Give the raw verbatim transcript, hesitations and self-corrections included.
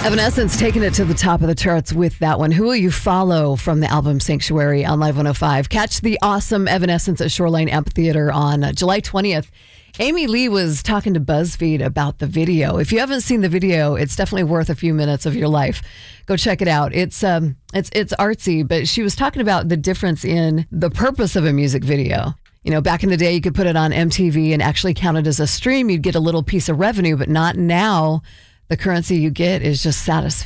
Evanescence taking it to the top of the charts with that one. Who Will You Follow from the album Sanctuary on Live one oh five. Catch the awesome Evanescence at Shoreline Amphitheater on uh, July twentieth. Amy Lee was talking to BuzzFeed about the video. If you haven't seen the video, it's definitely worth a few minutes of your life. Go check it out. It's um, it's it's artsy, but she was talking about the difference in the purpose of a music video. You know, back in the day, you could put it on M T V and actually count it as a stream. You'd get a little piece of revenue, but not now. The currency you get is just satisfaction.